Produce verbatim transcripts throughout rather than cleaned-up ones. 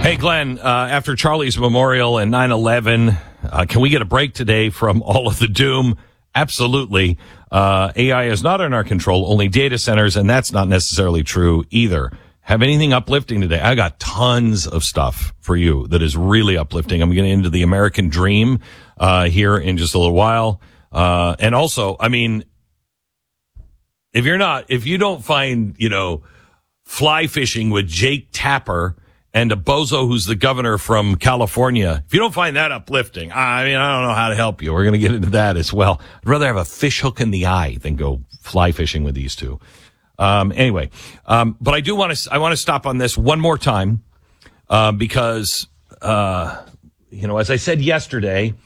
Hey, Glenn, uh, after Charlie's Memorial and nine eleven, uh, can we get a break today from all of the doom? Absolutely. Uh, A I is not in our control, only data centers, and that's not necessarily true either. Have anything uplifting today? I got tons of stuff for you that is really uplifting. I'm getting into the American dream uh, here in just a little while. Uh, and also, I mean, if you're not, if you don't find, you know, fly fishing with Jake Tapper and a bozo who's the governor from California, if you don't find that uplifting, I mean, I don't know how to help you. We're going to get into that as well. I'd rather have a fish hook in the eye than go fly fishing with these two. Um, anyway, um, but I do want to, I want to stop on this one more time, uh, because, uh, you know, as I said yesterday,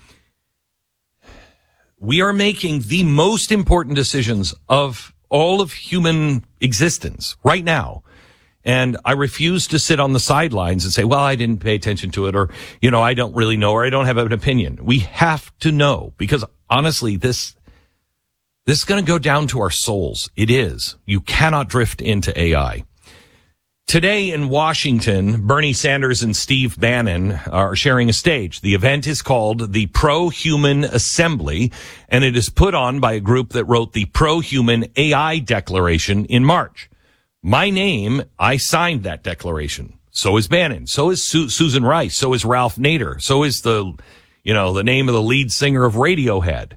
we are making the most important decisions of all of human existence right now. And I refuse to sit on the sidelines and say, well, I didn't pay attention to it, or, you know, I don't really know, or I don't have an opinion. We have to know, because honestly, this, this is going to go down to our souls. It is. You cannot drift into A I. Today in Washington, Bernie Sanders and Steve Bannon are sharing a stage. The event is called the Pro-Human Assembly, and it is put on by a group that wrote the Pro-Human A I Declaration in March. My name, I signed that declaration. So is Bannon. So is Su- Susan Rice. So is Ralph Nader. So is the, you know, the name of the lead singer of Radiohead.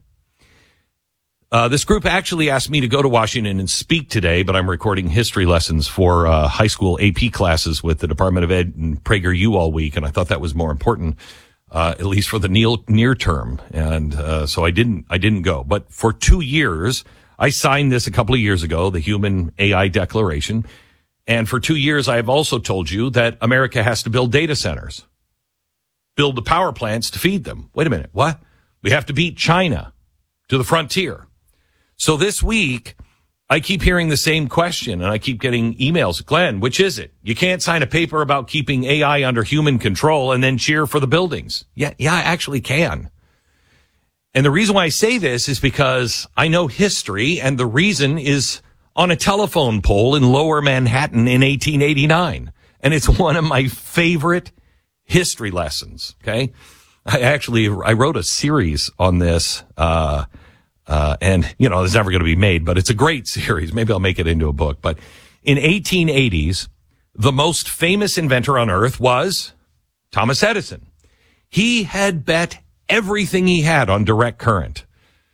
Uh, this group actually asked me to go to Washington and speak today, but I'm recording history lessons for uh, high school A P classes with the Department of Ed and PragerU all week, and I thought that was more important, uh, at least for the near, near term. And uh, so I didn't, I didn't go. But for two years, I signed this a couple of years ago, the Human A I Declaration. And for two years, I have also told you that America has to build data centers, build the power plants to feed them. Wait a minute. What? We have to beat China to the frontier. So this week, I keep hearing the same question, and I keep getting emails. Glenn, which is it? You can't sign a paper about keeping A I under human control and then cheer for the buildings. Yeah, yeah, I actually can. And the reason why I say this is because I know history, and the reason is on a telephone pole in Lower Manhattan in eighteen eighty-nine. And it's one of my favorite history lessons, okay? I actually, I wrote a series on this, uh, uh, and, you know, it's never going to be made, but it's a great series. Maybe I'll make it into a book. But in eighteen eighties, the most famous inventor on earth was Thomas Edison. He had bet everything he had on direct current.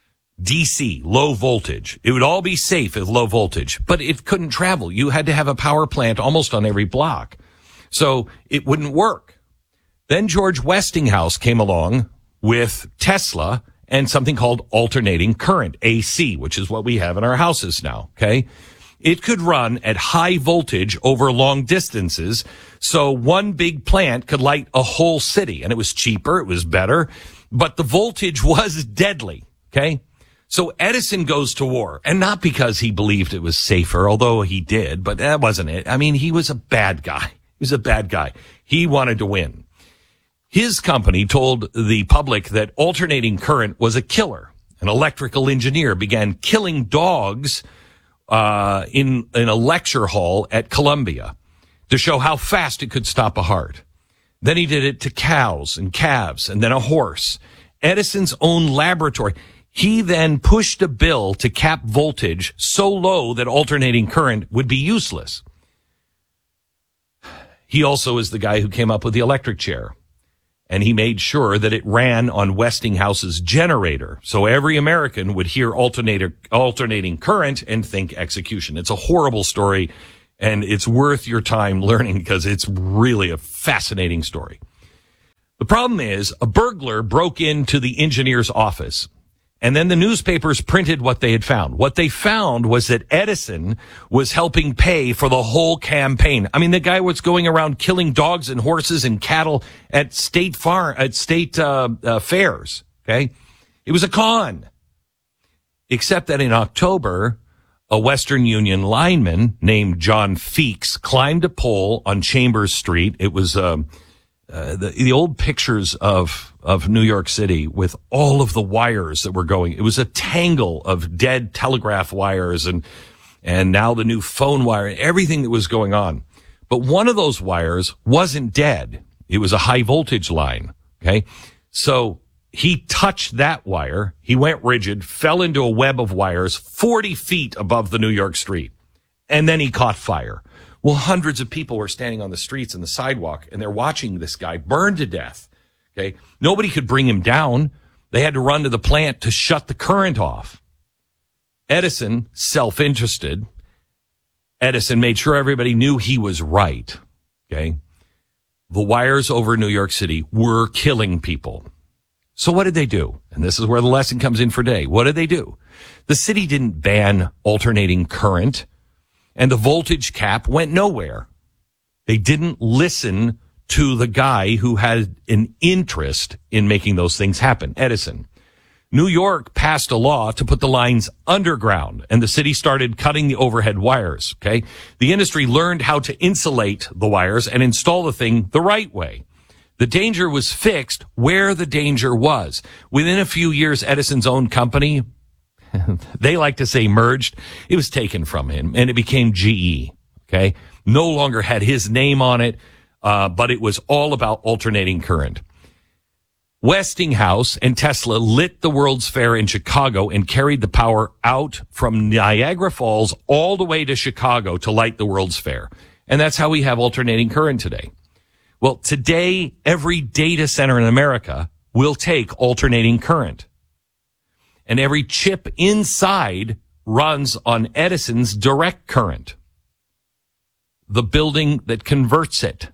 D C, low voltage. It would all be safe at low voltage, but it couldn't travel. You had to have a power plant almost on every block. So it wouldn't work. Then George Westinghouse came along with Tesla and something called alternating current, A C, which is what we have in our houses now, okay? It could run at high voltage over long distances, so one big plant could light a whole city, and it was cheaper, it was better, but the voltage was deadly, okay? So Edison goes to war, and not because he believed it was safer, although he did, but that wasn't it. I mean, he was a bad guy. He was a bad guy. He wanted to win. His company told the public that alternating current was a killer. An electrical engineer began killing dogs uh in in a lecture hall at Columbia to show how fast it could stop a heart. Then he did it to cows and calves and then a horse. Edison's own laboratory. He then pushed a bill to cap voltage so low that alternating current would be useless. He also is the guy who came up with the electric chair. And he made sure that it ran on Westinghouse's generator. So every American would hear alternator, alternating current and think execution. It's a horrible story, and it's worth your time learning because it's really a fascinating story. The problem is a burglar broke into the engineer's office, and then the newspapers printed what they had found. What they found was that Edison was helping pay for the whole campaign. I mean, the guy was going around killing dogs and horses and cattle at state farm, at state uh, uh, fairs. Okay, it was a con. Except that in October, a Western Union lineman named John Feeks climbed a pole on Chambers Street. It was um, uh, the, the old pictures of of New York City with all of the wires that were going. It was a tangle of dead telegraph wires and, and now the new phone wire, everything that was going on. But one of those wires wasn't dead. It was a high voltage line. Okay. So he touched that wire. He went rigid, fell into a web of wires forty feet above the New York street. And then he caught fire. Well, hundreds of people were standing on the streets and the sidewalk, and they're watching this guy burn to death. Okay. Nobody could bring him down. They had to run to the plant to shut the current off. Edison, self-interested. Edison made sure everybody knew he was right. Okay. The wires over New York City were killing people. So what did they do? And this is where the lesson comes in for today. What did they do? The city didn't ban alternating current, and the voltage cap went nowhere. They didn't listen to the guy who had an interest in making those things happen, Edison. New York passed a law to put the lines underground, and the city started cutting the overhead wires, okay? The industry learned how to insulate the wires and install the thing the right way. The danger was fixed where the danger was. Within a few years, Edison's own company, they like to say merged, it was taken from him, and it became G E, okay? No longer had his name on it, uh, but it was all about alternating current. Westinghouse and Tesla lit the World's Fair in Chicago and carried the power out from Niagara Falls all the way to Chicago to light the World's Fair. And that's how we have alternating current today. Well, today, every data center in America will take alternating current. And every chip inside runs on Edison's direct current, the building that converts it.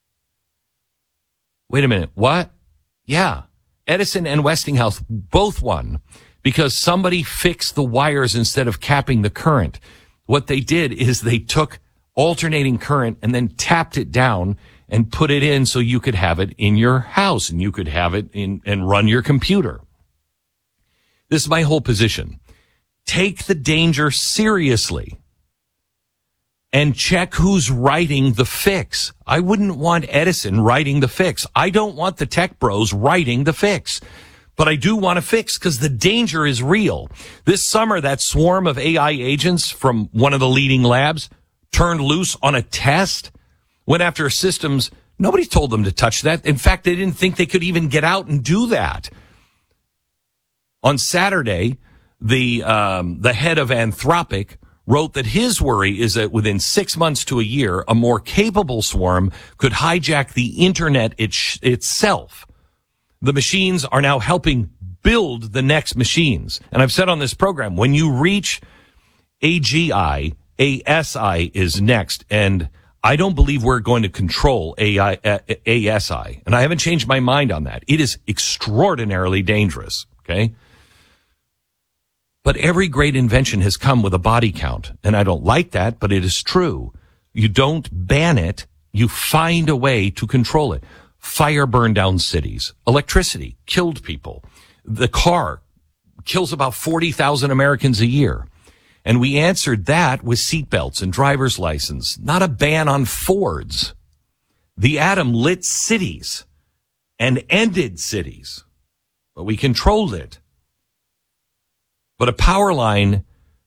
Wait a minute, what? Yeah, Edison and Westinghouse both won because somebody fixed the wires instead of capping the current. What they did is they took alternating current and then tapped it down and put it in so you could have it in your house and you could have it in and run your computer. This is my whole position. Take the danger seriously and check who's writing the fix. I wouldn't want Edison writing the fix. I don't want the tech bros writing the fix. But I do want to fix because the danger is real. This summer, that swarm of A I agents from one of the leading labs turned loose on a test, went after systems. Nobody told them to touch that. In fact, they didn't think they could even get out and do that. On Saturday, the um, the head of Anthropic wrote that his worry is that within six months to a year, a more capable swarm could hijack the internet it sh- itself. The machines are now helping build the next machines. And I've said on this program, when you reach A G I, A S I is next. And I don't believe we're going to control A I, A S I. And I haven't changed my mind on that. It is extraordinarily dangerous. Okay. But every great invention has come with a body count. And I don't like that, but it is true. You don't ban it. You find a way to control it. Fire burned down cities. Electricity killed people. The car kills about forty thousand Americans a year. And we answered that with seatbelts and driver's license, not a ban on Fords. The atom lit cities and ended cities, but we controlled it. But a power line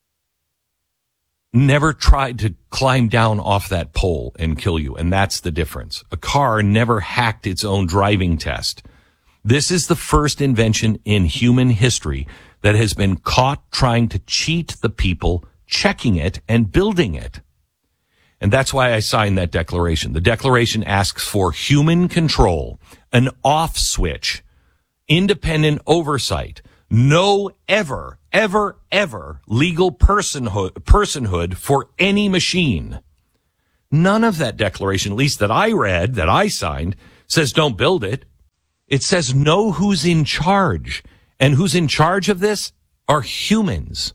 never tried to climb down off that pole and kill you, and that's the difference. A car never hacked its own driving test. This is the first invention in human history that has been caught trying to cheat the people checking it and building it. And that's why I signed that declaration. The declaration asks for human control, an off switch, independent oversight, no ever, ever, ever legal personhood, personhood for any machine. None of that declaration, at least that I read, that I signed, says don't build it. It says know who's in charge. And who's in charge of this are humans.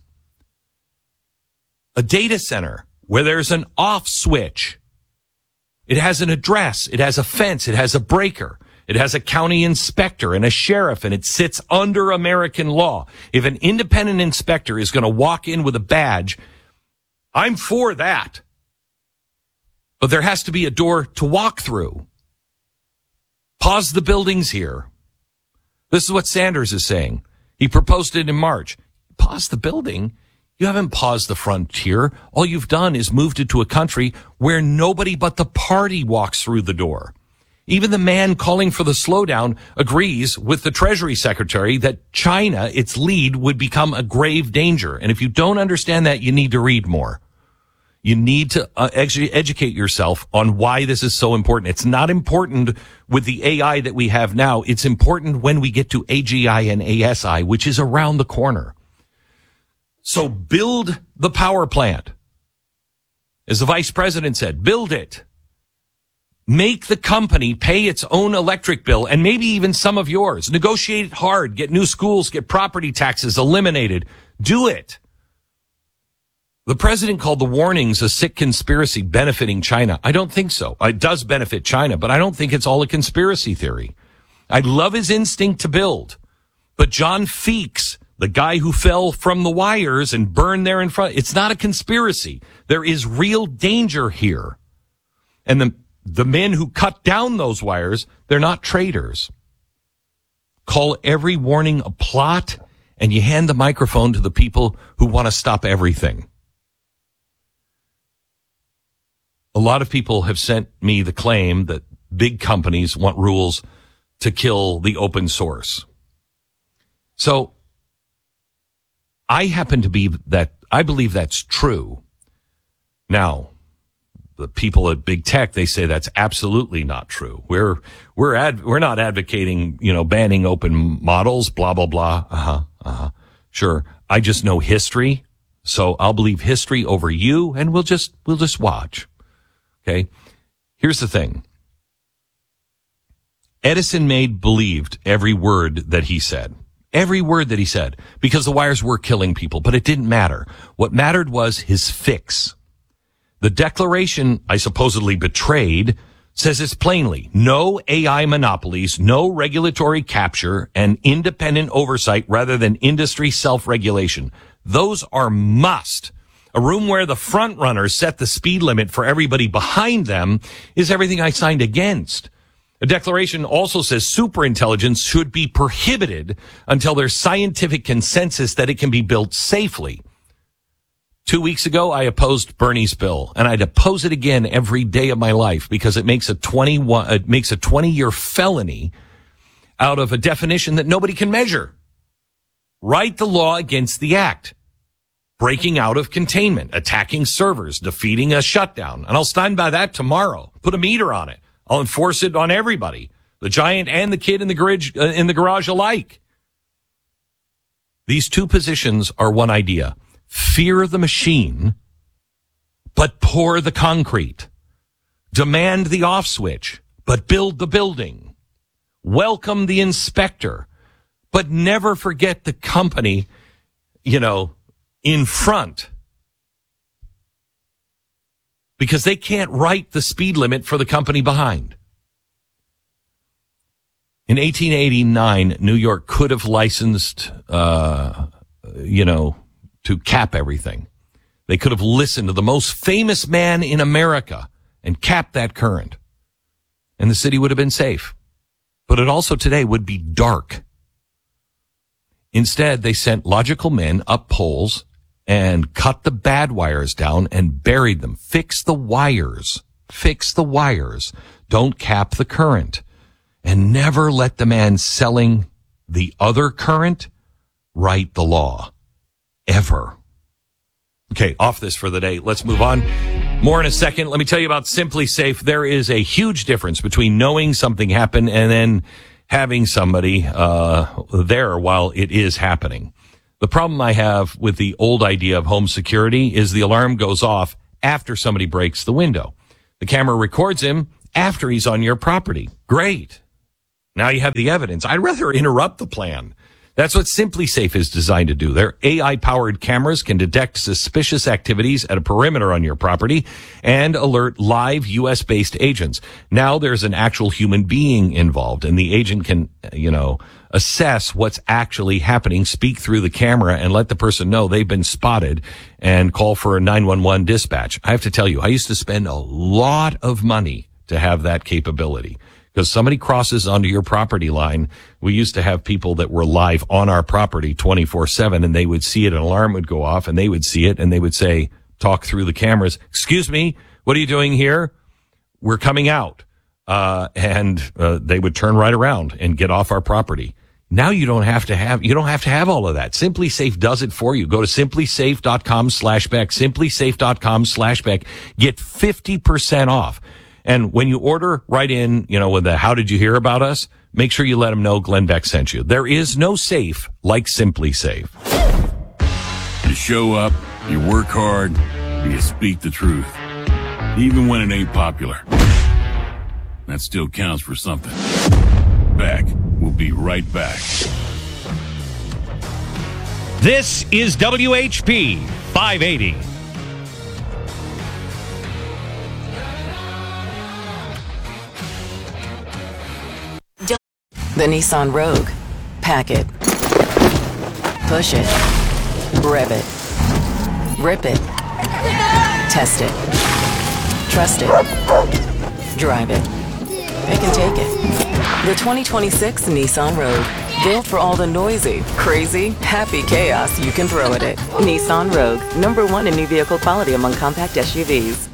A data center where there's an off switch. It has an address. It has a fence. It has a breaker. It has a county inspector and a sheriff, and it sits under American law. If an independent inspector is going to walk in with a badge, I'm for that. But there has to be a door to walk through. Pause the buildings here. This is what Sanders is saying. He proposed it in March. Pause the building? You haven't paused the frontier. All you've done is moved it to a country where nobody but the party walks through the door. Even the man calling for the slowdown agrees with the Treasury Secretary that China, its lead, would become a grave danger. And if you don't understand that, you need to read more. You need to uh, actually educate yourself on why this is so important. It's not important with the A I that we have now. It's important when we get to A G I and A S I, which is around the corner. So build the power plant. As the vice president said, build it. Make the company pay its own electric bill and maybe even some of yours. Negotiate it hard. Get new schools. Get property taxes eliminated. Do it. The president called the warnings a sick conspiracy benefiting China. I don't think so. It does benefit China, but I don't think it's all a conspiracy theory. I love his instinct to build. But John Feeks, the guy who fell from the wires and burned there in front, it's not a conspiracy. There is real danger here. And the, the men who cut down those wires, they're not traitors. Call every warning a plot, and you hand the microphone to the people who want to stop everything. A lot of people have sent me the claim that big companies want rules to kill the open source. So I happen to be that, I believe that's true. Now, the people at big tech, they say that's absolutely not true. We're, we're ad, we're not advocating, you know, banning open models, blah, blah, blah. Uh-huh, uh-huh. Sure. I just know history. So I'll believe history over you, and we'll just, we'll just watch. Okay. Here's the thing. Edison made believed every word that he said. Every word that he said, because the wires were killing people, but it didn't matter. What mattered was his fix. The declaration I supposedly betrayed says this plainly: no A I monopolies, no regulatory capture, and independent oversight rather than industry self-regulation. Those are must. A room where the front runners set the speed limit for everybody behind them is everything I signed against. The declaration also says superintelligence should be prohibited until there's scientific consensus that it can be built safely. Two weeks ago, I opposed Bernie's bill, and I'd oppose it again every day of my life because it makes a twenty-one, it makes a twenty-year felony out of a definition that nobody can measure. Write the law against the act. Breaking out of containment, attacking servers, defeating a shutdown. And I'll stand by that tomorrow. Put a meter on it. I'll enforce it on everybody, the giant and the kid in the garage, uh, in the garage alike. These two positions are one idea. Fear the machine, but pour the concrete. Demand the off switch, but build the building. Welcome the inspector, but never forget the company, you know, in front, because they can't write the speed limit for the company behind. In eighteen eighty-nine, New York could have licensed, uh, you know, to cap everything. They could have listened to the most famous man in America and capped that current. And the city would have been safe. But it also today would be dark. Instead, they sent logical men up poles and cut the bad wires down and buried them. Fix the wires. Fix the wires. Don't cap the current. And never let the man selling the other current write the law. Ever. Okay, off this for the day. Let's move on. More in a second. Let me tell you about Simply Safe. There is a huge difference between knowing something happened and then having somebody uh there while it is happening. The problem I have with the old idea of home security is the alarm goes off after somebody breaks the window. The camera records him after he's on your property. Great. Now you have the evidence. I'd rather interrupt the plan. That's what Simply Safe is designed to do. Their A I-powered cameras can detect suspicious activities at a perimeter on your property and alert live U S-based agents. Now there's an actual human being involved, and the agent can, you know, assess what's actually happening, speak through the camera, and let the person know they've been spotted and call for a nine one one dispatch. I have to tell you, I used to spend a lot of money to have that capability. Because somebody crosses onto your property line, we used to have people that were live on our property twenty-four seven, and they would see it, an alarm would go off, and they would see it, and they would say, talk through the cameras, excuse me, what are you doing here? We're coming out. uh, and uh, they would turn right around and get off our property. Now you don't have to have, you don't have to have all of that. SimpliSafe does it for you. Go to simplysafe.com slash Beck, simplysafe.com slash Beck. Get fifty percent off. And when you order right in, you know, with the, how did you hear about us? Make sure you let them know Glenn Beck sent you. There is no safe like SimpliSafe. You show up, you work hard, and you speak the truth. Even when it ain't popular. That still counts for something. Beck will be right back. This is W H P five eighty. The Nissan Rogue. Pack it. Push it. Rev it. Rip it. Test it. Trust it. Drive it. Pick and take it. The twenty twenty-six Nissan Rogue. Built for all the noisy, crazy, happy chaos you can throw at it. Nissan Rogue. Number one in new vehicle quality among compact S U Vs.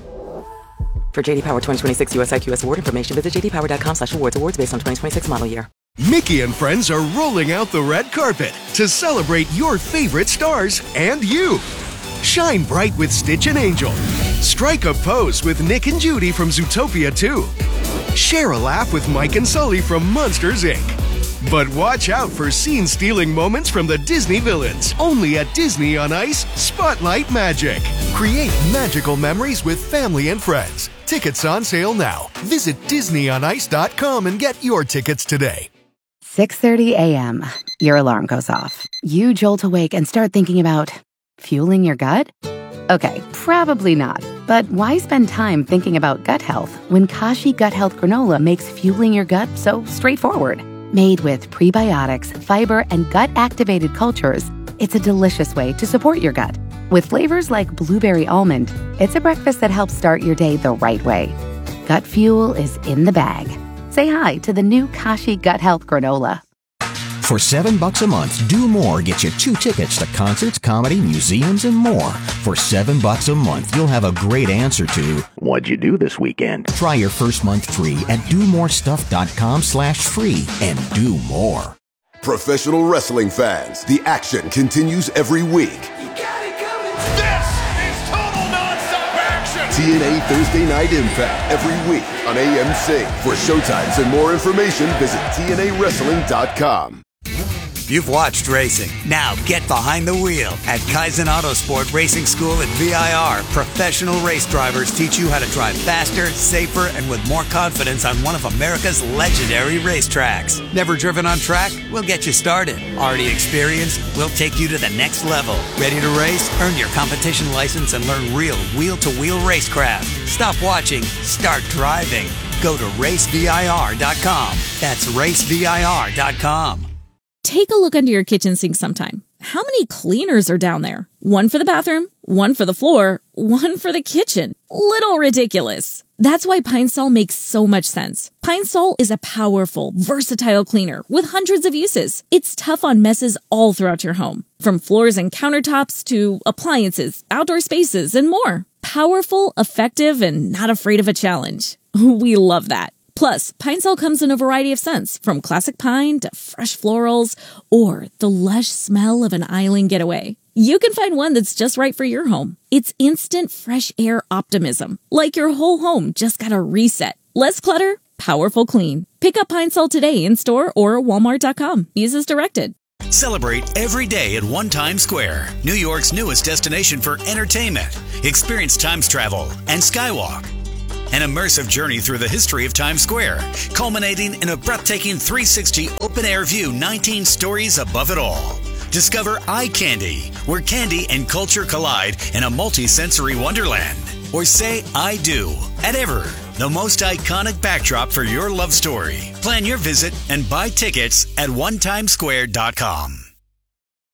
For J D Power twenty twenty-six U S I Q S award information, visit jdpower.com slash awards. Awards based on twenty twenty-six model year. Mickey and friends are rolling out the red carpet to celebrate your favorite stars and you. Shine bright with Stitch and Angel. Strike a pose with Nick and Judy from Zootopia two. Share a laugh with Mike and Sully from Monsters, Incorporated. But watch out for scene-stealing moments from the Disney villains. Only at Disney on Ice, Spotlight Magic. Create magical memories with family and friends. Tickets on sale now. Visit disney on ice dot com and get your tickets today. six thirty a.m. Your alarm goes off. You jolt awake and start thinking about fueling your gut? Okay, probably not. But why spend time thinking about gut health when Kashi Gut Health Granola makes fueling your gut so straightforward? Made with prebiotics, fiber, and gut-activated cultures, it's a delicious way to support your gut. With flavors like blueberry almond, it's a breakfast that helps start your day the right way. Gut fuel is in the bag. Say hi to the new Kashi Gut Health Granola. For seven bucks a month, Do More gets you two tickets to concerts, comedy, museums, and more. For seven bucks a month, you'll have a great answer to what'd you do this weekend? Try your first month free at do more stuff dot com slash free and do more. Professional wrestling fans, the action continues every week. You got it coming. This is total nonstop action. T N A Thursday Night Impact every week on A M C. For showtimes and more information, visit T N A wrestling dot com. You've watched racing. Now get behind the wheel. At Kaizen Autosport Racing School at V I R, professional race drivers teach you how to drive faster, safer, and with more confidence on one of America's legendary racetracks. Never driven on track? We'll get you started. Already experienced? We'll take you to the next level. Ready to race? Earn your competition license and learn real wheel-to-wheel racecraft. Stop watching. Start driving. Go to race V I R dot com. That's race V I R dot com. Take a look under your kitchen sink sometime. How many cleaners are down there? One for the bathroom, one for the floor, one for the kitchen. Little ridiculous. That's why Pine Sol makes so much sense. Pine Sol is a powerful, versatile cleaner with hundreds of uses. It's tough on messes all throughout your home, from floors and countertops to appliances, outdoor spaces, and more. Powerful, effective, and not afraid of a challenge. We love that. Plus, Pine Sol comes in a variety of scents, from classic pine to fresh florals, or the lush smell of an island getaway. You can find one that's just right for your home. It's instant fresh air optimism, like your whole home just got a reset. Less clutter, powerful clean. Pick up Pine Sol today in store or walmart dot com. Use as directed. Celebrate every day at One Times Square, New York's newest destination for entertainment. Experience Times Travel and Skywalk. An immersive journey through the history of Times Square, culminating in a breathtaking three sixty open-air view, nineteen stories above it all. Discover Eye Candy, where candy and culture collide in a multi-sensory wonderland. Or say I do at Ever, the most iconic backdrop for your love story. Plan your visit and buy tickets at one times square dot com.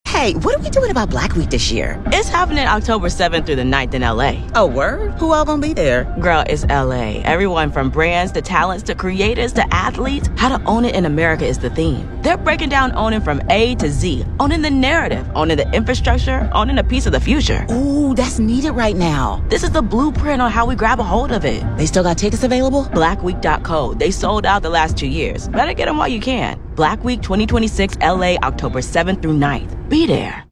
Hey, what are we doing about Black Week this year? It's happening October seventh through the ninth in L A. Oh, word? Who all gonna be there? Girl, it's L A. Everyone from brands to talents to creators to athletes. How to own it in America is the theme. They're breaking down owning from A to Z. Owning the narrative, owning the infrastructure, owning a piece of the future. Ooh, that's needed right now. This is the blueprint on how we grab a hold of it. They still got tickets available? black week dot co. They sold out the last two years. Better get them while you can. Black Week twenty twenty-six L A, October seventh through ninth. Be there.